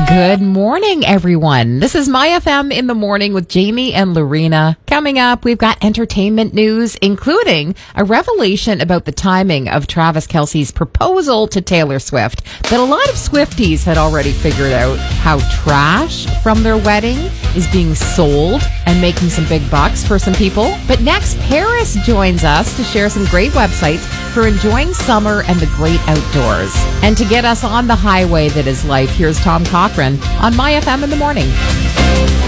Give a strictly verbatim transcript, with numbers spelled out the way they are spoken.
Good morning, everyone. This is My F M in the Morning with Jamie and Lorena. Coming up, we've got entertainment news, including a revelation about the timing of Travis Kelce's proposal to Taylor Swift that a lot of Swifties had already figured out. How trash from their wedding is being sold and making some big bucks for some people. But next, Paris joins us to share some great websites for enjoying summer and the great outdoors. And to get us on the highway that is life, here's Tom Cochran on My F M in the Morning.